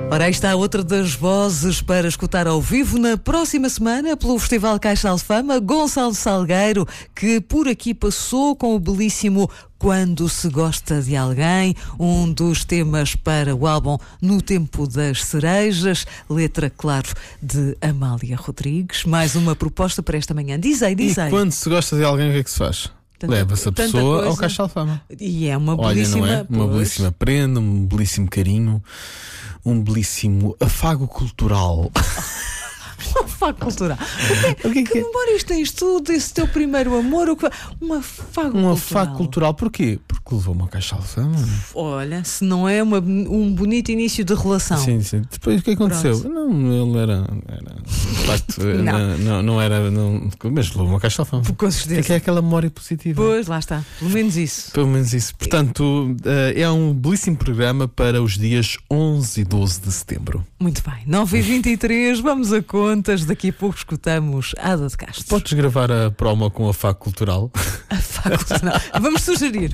Ora, aí está outra das vozes para escutar ao vivo na próxima semana pelo Festival Caixa Alfama, Gonçalo Salgueiro, que por aqui passou com o belíssimo Quando se Gosta de Alguém, um dos temas para o álbum No Tempo das Cerejas, letra, claro, de Amália Rodrigues. Mais uma proposta para esta manhã. Diz aí. E quando se gosta de alguém, o que é que se faz? Leva-se a pessoa ao Caixa Alfama. E é uma Olha, belíssima... não é? Uma belíssima prenda, um belíssimo carinho, um belíssimo afago cultural. Um afago cultural. Que memórias tens tu desse teu primeiro amor? Um afago cultural. Um afago cultural. Porquê? Porque levou-me ao Caixa Alfama. Olha, se não é um bonito início de relação. Sim. Depois o que aconteceu? Pronto. Não, ele era de facto, não era. Mas levou-me ao Caixa Alfama. Com certeza. Que é aquela memória positiva. Pois, lá está. Pelo menos isso. Portanto, é um belíssimo programa para os dias 11 e 12 de setembro. Muito bem. 9h23, vamos a contas. Daqui a pouco escutamos Ada de Castro. Podes gravar a promo com a afago cultural? Afago cultural. Vamos sugerir.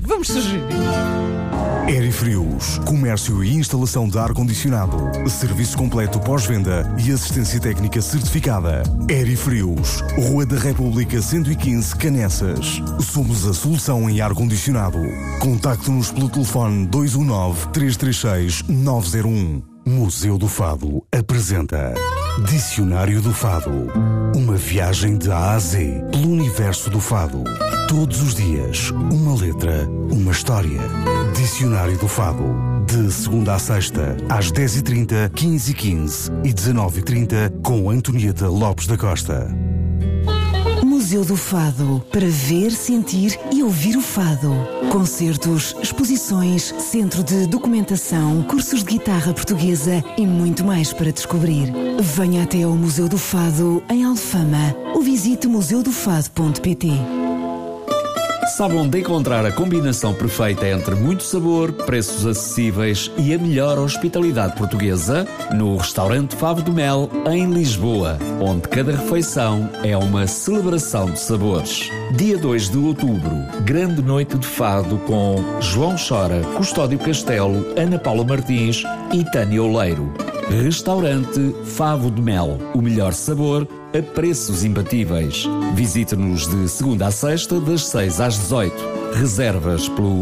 Aerifrios, comércio e instalação de ar-condicionado, serviço completo pós-venda e assistência técnica certificada. Aerifrios, Rua da República 115, Canessas. Somos a solução em ar-condicionado. Contacte-nos pelo telefone 219-336-901. Museu do Fado apresenta Dicionário do Fado. Uma viagem de A a Z pelo universo do fado. Todos os dias, uma letra, uma história. Dicionário do Fado. De segunda a sexta, às 10h30, 15h15 e 19h30, com Antonieta Lopes da Costa. Museu do Fado, para ver, sentir e ouvir o fado. Concertos, exposições, centro de documentação, cursos de guitarra portuguesa e muito mais para descobrir. Venha até ao Museu do Fado, em Alfama, ou visite museudofado.pt. Sabe onde encontrar a combinação perfeita entre muito sabor, preços acessíveis e a melhor hospitalidade portuguesa? No Restaurante Favo de Mel, em Lisboa, onde cada refeição é uma celebração de sabores. Dia 2 de outubro, grande noite de fado com João Chora, Custódio Castelo, Ana Paula Martins e Tânia Oleiro. Restaurante Favo de Mel, o melhor sabor a preços imbatíveis. Visite-nos de segunda a sexta, das 6 às 18. Reservas pelo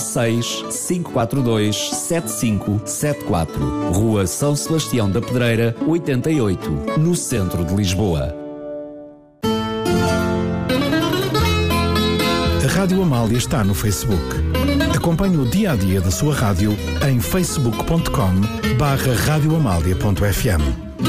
96-542-7574. Rua São Sebastião da Pedreira, 88, no centro de Lisboa. A Rádio Amália está no Facebook. Acompanhe o dia-a-dia da sua rádio em facebook.com/radioamalia.fm.